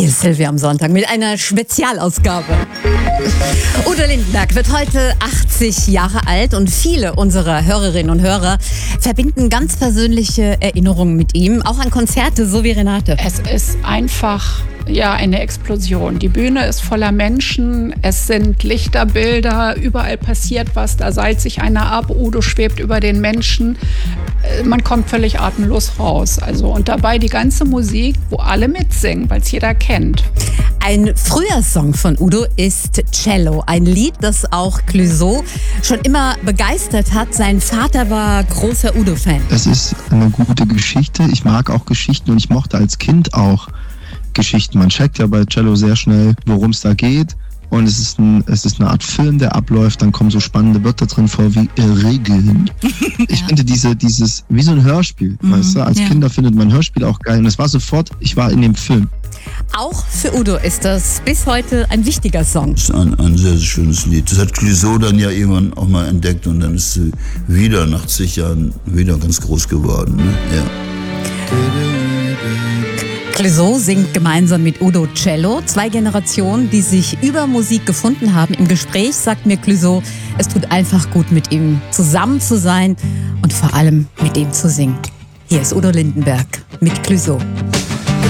Hier ist Silvia am Sonntag mit einer Spezialausgabe. Udo Lindenberg wird heute 80 Jahre alt und viele unserer Hörerinnen und Hörer verbinden ganz persönliche Erinnerungen mit ihm, auch an Konzerte, so wie Renate. Es ist einfach eine Explosion. Die Bühne ist voller Menschen, es sind Lichterbilder, überall passiert was, da seilt sich einer ab, Udo schwebt über den Menschen. Man kommt völlig atemlos raus. Und dabei die ganze Musik, wo alle mitsingen, weil es jeder kennt. Ein früher Song von Udo ist Cello, ein Lied, das auch Clouseau schon immer begeistert hat. Sein Vater war großer Udo-Fan. Es ist eine gute Geschichte. Ich mag auch Geschichten und ich mochte als Kind auch Geschichten. Man checkt ja bei Cello sehr schnell, worum es da geht. Und es ist eine Art Film, der abläuft. Dann kommen so spannende Wörter drin vor wie Regeln. Ich finde dieses wie so ein Hörspiel. Weißt du? Als Kinder findet man Hörspiel auch geil. Und es war sofort, ich war in dem Film. Auch für Udo ist das bis heute ein wichtiger Song. Das ist ein sehr, sehr schönes Lied. Das hat Clouseau dann ja irgendwann auch mal entdeckt und dann ist sie wieder nach zig Jahren wieder ganz groß geworden. Ne? Ja. Clouseau singt gemeinsam mit Udo Cello. 2 Generationen, die sich über Musik gefunden haben. Im Gespräch sagt mir Clouseau, es tut einfach gut, mit ihm zusammen zu sein und vor allem mit ihm zu singen. Hier ist Udo Lindenberg mit Clouseau.